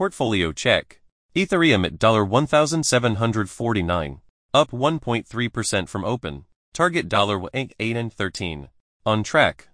Portfolio check. Ethereum at $1,749. Up 1.3% from open. Target $8 and 13. On track.